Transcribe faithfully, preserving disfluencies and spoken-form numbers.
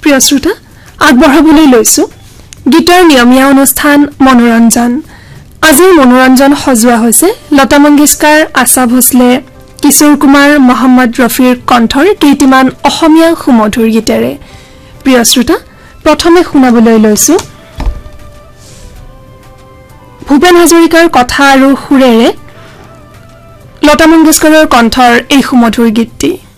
প্ৰিয় শ্ৰোতা আগবঢ়াবলৈ লৈছো গীতৰ নিয়মীয়া অনুষ্ঠান মনোৰঞ্জন আজিৰ মনোৰঞ্জন সজোৱা হৈছে লতা মংগেশকাৰ আশা ভোসলে কিশোৰ কুমাৰ মোহাম্মদ ৰফিৰ কণ্ঠৰ কেইটিমান অসমীয়া সুমধুৰ গীতেৰে প্ৰিয় শ্ৰোতা প্ৰথমে শুনাবলৈ লৈছো ভূপেন হাজৰিকাৰ কথা আৰু সুৰেৰে লতা মংগেশকাৰৰ কণ্ঠৰ এই সুমধুৰ গীতটি